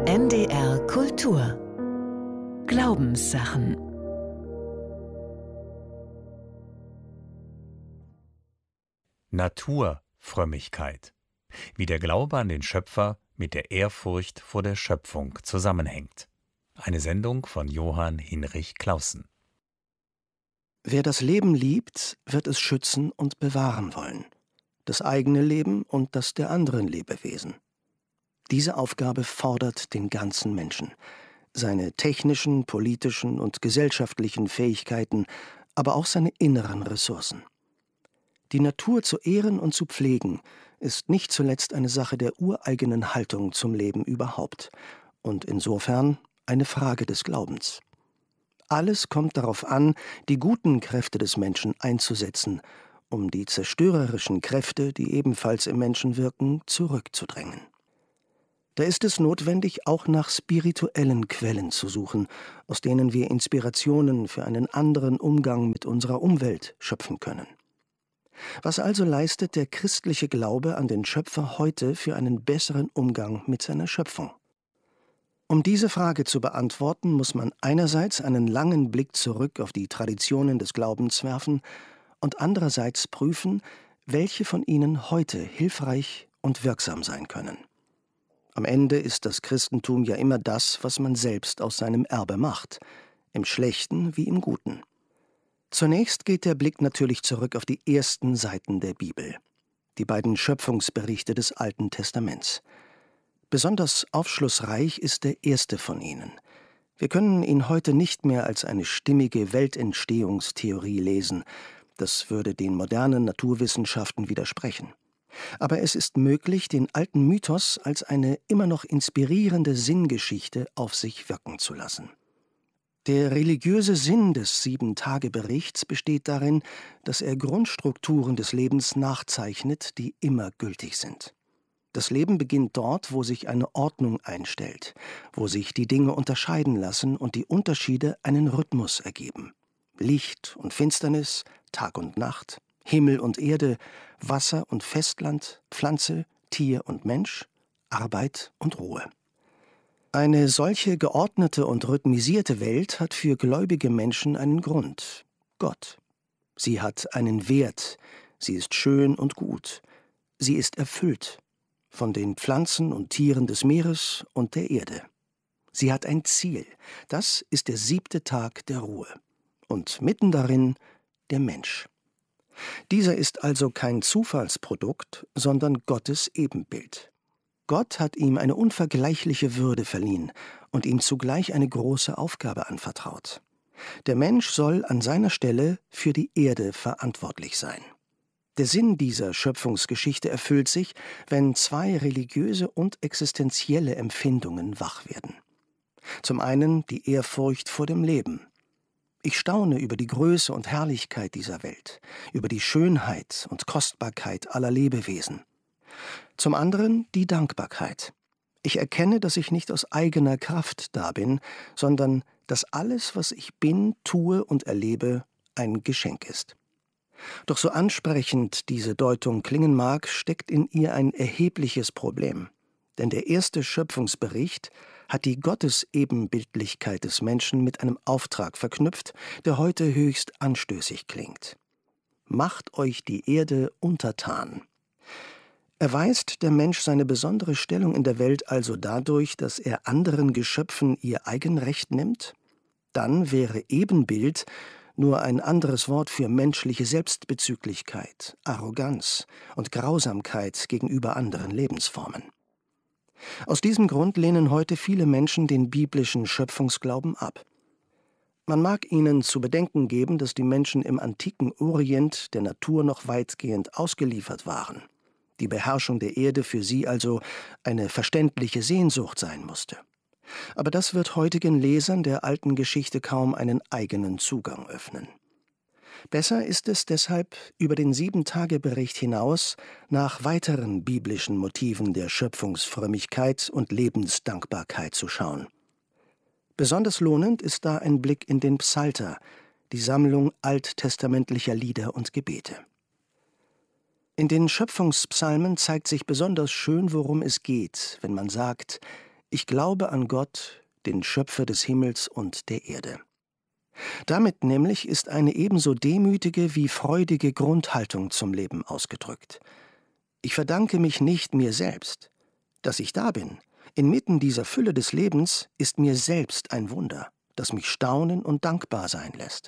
NDR Kultur Glaubenssachen. Naturfrömmigkeit. Wie der Glaube an den Schöpfer mit der Ehrfurcht vor der Schöpfung zusammenhängt. Eine Sendung von Johann Hinrich Claussen. Wer das Leben liebt, wird es schützen und bewahren wollen. Das eigene Leben und das der anderen Lebewesen. Diese Aufgabe fordert den ganzen Menschen. Seine technischen, politischen und gesellschaftlichen Fähigkeiten, aber auch seine inneren Ressourcen. Die Natur zu ehren und zu pflegen, ist nicht zuletzt eine Sache der ureigenen Haltung zum Leben überhaupt und insofern eine Frage des Glaubens. Alles kommt darauf an, die guten Kräfte des Menschen einzusetzen, um die zerstörerischen Kräfte, die ebenfalls im Menschen wirken, zurückzudrängen. Da ist es notwendig, auch nach spirituellen Quellen zu suchen, aus denen wir Inspirationen für einen anderen Umgang mit unserer Umwelt schöpfen können. Was also leistet der christliche Glaube an den Schöpfer heute für einen besseren Umgang mit seiner Schöpfung? Um diese Frage zu beantworten, muss man einerseits einen langen Blick zurück auf die Traditionen des Glaubens werfen und andererseits prüfen, welche von ihnen heute hilfreich und wirksam sein können. Am Ende ist das Christentum ja immer das, was man selbst aus seinem Erbe macht, im Schlechten wie im Guten. Zunächst geht der Blick natürlich zurück auf die ersten Seiten der Bibel, die beiden Schöpfungsberichte des Alten Testaments. Besonders aufschlussreich ist der erste von ihnen. Wir können ihn heute nicht mehr als eine stimmige Weltentstehungstheorie lesen. Das würde den modernen Naturwissenschaften widersprechen. Aber es ist möglich, den alten Mythos als eine immer noch inspirierende Sinngeschichte auf sich wirken zu lassen. Der religiöse Sinn des 7-Tage-Berichts besteht darin, dass er Grundstrukturen des Lebens nachzeichnet, die immer gültig sind. Das Leben beginnt dort, wo sich eine Ordnung einstellt, wo sich die Dinge unterscheiden lassen und die Unterschiede einen Rhythmus ergeben. Licht und Finsternis, Tag und Nacht, Himmel und Erde, Wasser und Festland, Pflanze, Tier und Mensch, Arbeit und Ruhe. Eine solche geordnete und rhythmisierte Welt hat für gläubige Menschen einen Grund: Gott. Sie hat einen Wert, sie ist schön und gut, sie ist erfüllt von den Pflanzen und Tieren des Meeres und der Erde. Sie hat ein Ziel, das ist der 7. Tag der Ruhe und mitten darin der Mensch. Dieser ist also kein Zufallsprodukt, sondern Gottes Ebenbild. Gott hat ihm eine unvergleichliche Würde verliehen und ihm zugleich eine große Aufgabe anvertraut. Der Mensch soll an seiner Stelle für die Erde verantwortlich sein. Der Sinn dieser Schöpfungsgeschichte erfüllt sich, wenn zwei religiöse und existenzielle Empfindungen wach werden. Zum einen die Ehrfurcht vor dem Leben. Ich staune über die Größe und Herrlichkeit dieser Welt, über die Schönheit und Kostbarkeit aller Lebewesen. Zum anderen die Dankbarkeit. Ich erkenne, dass ich nicht aus eigener Kraft da bin, sondern dass alles, was ich bin, tue und erlebe, ein Geschenk ist. Doch so ansprechend diese Deutung klingen mag, steckt in ihr ein erhebliches Problem. Denn der erste Schöpfungsbericht hat die Gottesebenbildlichkeit des Menschen mit einem Auftrag verknüpft, der heute höchst anstößig klingt. Macht euch die Erde untertan. Erweist der Mensch seine besondere Stellung in der Welt also dadurch, dass er anderen Geschöpfen ihr Eigenrecht nimmt? Dann wäre Ebenbild nur ein anderes Wort für menschliche Selbstbezüglichkeit, Arroganz und Grausamkeit gegenüber anderen Lebensformen. Aus diesem Grund lehnen heute viele Menschen den biblischen Schöpfungsglauben ab. Man mag ihnen zu bedenken geben, dass die Menschen im antiken Orient der Natur noch weitgehend ausgeliefert waren. Die Beherrschung der Erde für sie also eine verständliche Sehnsucht sein musste. Aber das wird heutigen Lesern der alten Geschichte kaum einen eigenen Zugang öffnen. Besser ist es deshalb, über den 7-Tage-Bericht hinaus nach weiteren biblischen Motiven der Schöpfungsfrömmigkeit und Lebensdankbarkeit zu schauen. Besonders lohnend ist da ein Blick in den Psalter, die Sammlung alttestamentlicher Lieder und Gebete. In den Schöpfungspsalmen zeigt sich besonders schön, worum es geht, wenn man sagt: Ich glaube an Gott, den Schöpfer des Himmels und der Erde. Damit nämlich ist eine ebenso demütige wie freudige Grundhaltung zum Leben ausgedrückt. Ich verdanke mich nicht mir selbst. Dass ich da bin, inmitten dieser Fülle des Lebens, ist mir selbst ein Wunder, das mich staunen und dankbar sein lässt.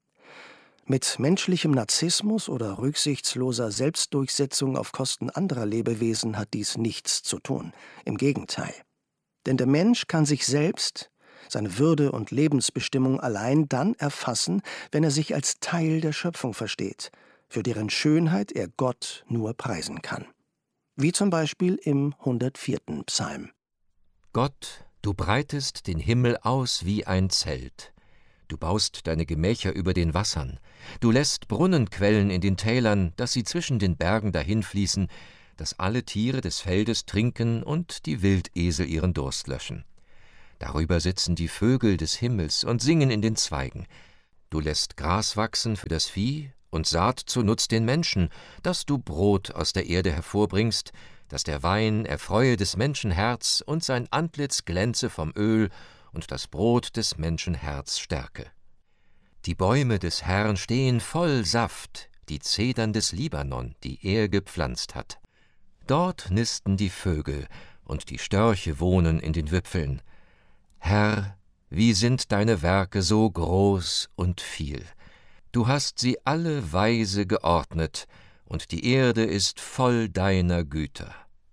Mit menschlichem Narzissmus oder rücksichtsloser Selbstdurchsetzung auf Kosten anderer Lebewesen hat dies nichts zu tun. Im Gegenteil. Denn der Mensch kann sich selbst, seine Würde und Lebensbestimmung allein dann erfassen, wenn er sich als Teil der Schöpfung versteht, für deren Schönheit er Gott nur preisen kann. Wie zum Beispiel im 104. Psalm. Gott, du breitest den Himmel aus wie ein Zelt. Du baust deine Gemächer über den Wassern. Du lässt Brunnen quellen in den Tälern, dass sie zwischen den Bergen dahinfließen, dass alle Tiere des Feldes trinken und die Wildesel ihren Durst löschen. Darüber sitzen die Vögel des Himmels und singen in den Zweigen. Du lässt Gras wachsen für das Vieh und Saat zu Nutz den Menschen, dass du Brot aus der Erde hervorbringst, dass der Wein erfreue des Menschen Herz und sein Antlitz glänze vom Öl und das Brot des Menschen Herz stärke. Die Bäume des Herrn stehen voll Saft, die Zedern des Libanon, die er gepflanzt hat. Dort nisten die Vögel, und die Störche wohnen in den Wipfeln. Herr, wie sind deine Werke so groß und viel! Du hast sie alle weise geordnet, und die Erde ist voll deiner Güter.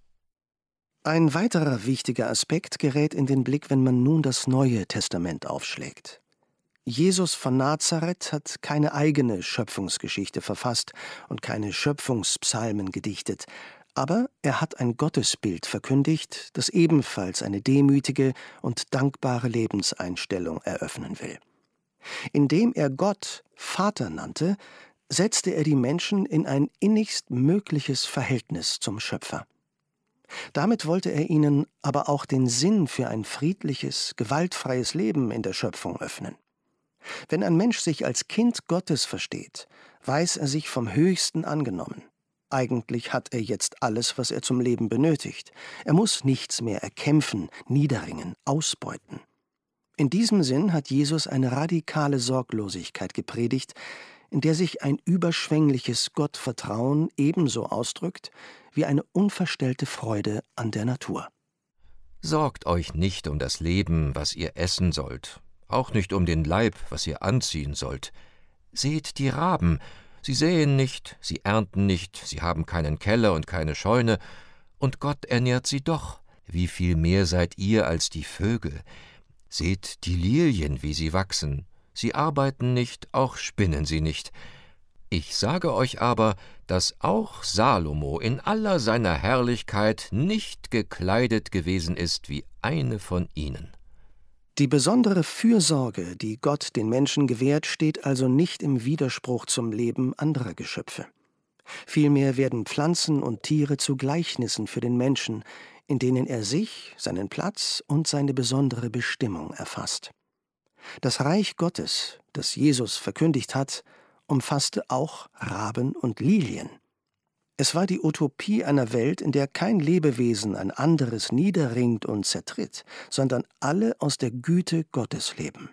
Ein weiterer wichtiger Aspekt gerät in den Blick, wenn man nun das Neue Testament aufschlägt. Jesus von Nazareth hat keine eigene Schöpfungsgeschichte verfasst und keine Schöpfungspsalmen gedichtet, aber er hat ein Gottesbild verkündigt, das ebenfalls eine demütige und dankbare Lebenseinstellung eröffnen will. Indem er Gott Vater nannte, setzte er die Menschen in ein innigst mögliches Verhältnis zum Schöpfer. Damit wollte er ihnen aber auch den Sinn für ein friedliches, gewaltfreies Leben in der Schöpfung öffnen. Wenn ein Mensch sich als Kind Gottes versteht, weiß er sich vom Höchsten angenommen. Eigentlich hat er jetzt alles, was er zum Leben benötigt. Er muss nichts mehr erkämpfen, niederringen, ausbeuten. In diesem Sinn hat Jesus eine radikale Sorglosigkeit gepredigt, in der sich ein überschwängliches Gottvertrauen ebenso ausdrückt wie eine unverstellte Freude an der Natur. Sorgt euch nicht um das Leben, was ihr essen sollt, auch nicht um den Leib, was ihr anziehen sollt. Seht die Raben, sie säen nicht, sie ernten nicht, sie haben keinen Keller und keine Scheune, und Gott ernährt sie doch. Wie viel mehr seid ihr als die Vögel? Seht die Lilien, wie sie wachsen. Sie arbeiten nicht, auch spinnen sie nicht. Ich sage euch aber, dass auch Salomo in aller seiner Herrlichkeit nicht gekleidet gewesen ist wie eine von ihnen. Die besondere Fürsorge, die Gott den Menschen gewährt, steht also nicht im Widerspruch zum Leben anderer Geschöpfe. Vielmehr werden Pflanzen und Tiere zu Gleichnissen für den Menschen, in denen er sich, seinen Platz und seine besondere Bestimmung erfasst. Das Reich Gottes, das Jesus verkündigt hat, umfasste auch Raben und Lilien. Es war die Utopie einer Welt, in der kein Lebewesen ein anderes niederringt und zertritt, sondern alle aus der Güte Gottes leben.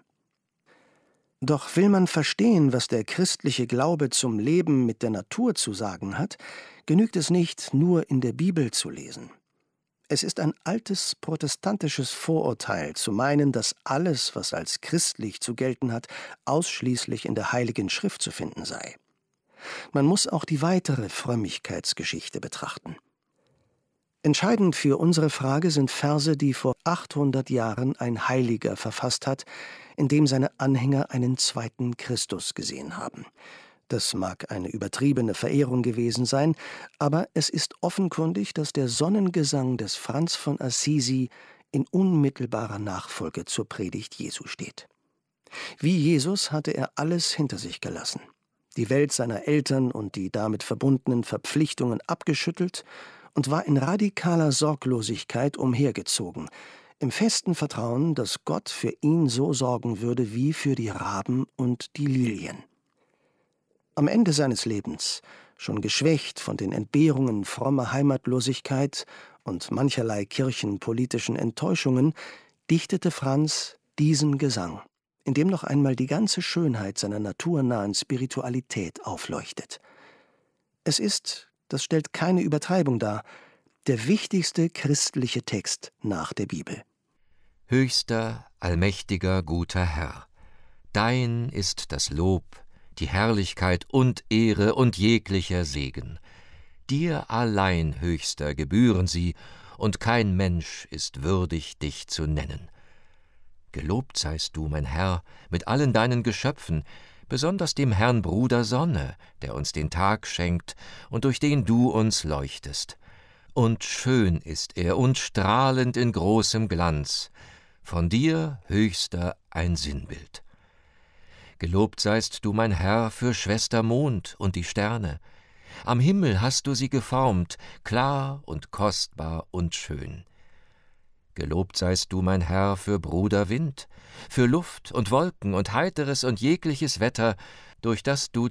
Doch will man verstehen, was der christliche Glaube zum Leben mit der Natur zu sagen hat, genügt es nicht, nur in der Bibel zu lesen. Es ist ein altes protestantisches Vorurteil, zu meinen, dass alles, was als christlich zu gelten hat, ausschließlich in der Heiligen Schrift zu finden sei. Man muss auch die weitere Frömmigkeitsgeschichte betrachten. Entscheidend für unsere Frage sind Verse, die vor 800 Jahren ein Heiliger verfasst hat, in dem seine Anhänger einen zweiten Christus gesehen haben. Das mag eine übertriebene Verehrung gewesen sein, aber es ist offenkundig, dass der Sonnengesang des Franz von Assisi in unmittelbarer Nachfolge zur Predigt Jesu steht. Wie Jesus hatte er alles hinter sich gelassen, die Welt seiner Eltern und die damit verbundenen Verpflichtungen abgeschüttelt und war in radikaler Sorglosigkeit umhergezogen, im festen Vertrauen, dass Gott für ihn so sorgen würde wie für die Raben und die Lilien. Am Ende seines Lebens, schon geschwächt von den Entbehrungen frommer Heimatlosigkeit und mancherlei kirchenpolitischen Enttäuschungen dichtete Franz diesen Gesang, in dem noch einmal die ganze Schönheit seiner naturnahen Spiritualität aufleuchtet. Es ist, das stellt keine Übertreibung dar, der wichtigste christliche Text nach der Bibel. Höchster, allmächtiger, guter Herr, dein ist das Lob, die Herrlichkeit und Ehre und jeglicher Segen. Dir allein, Höchster, gebühren sie, und kein Mensch ist würdig, dich zu nennen. Gelobt seist du, mein Herr, mit allen deinen Geschöpfen, besonders dem Herrn Bruder Sonne, der uns den Tag schenkt und durch den du uns leuchtest. Und schön ist er und strahlend in großem Glanz, von dir, Höchster, ein Sinnbild. Gelobt seist du, mein Herr, für Schwester Mond und die Sterne. Am Himmel hast du sie geformt, klar und kostbar und schön. Gelobt seist du, mein Herr, für Bruder Wind, für Luft und Wolken und heiteres und jegliches Wetter, durch das du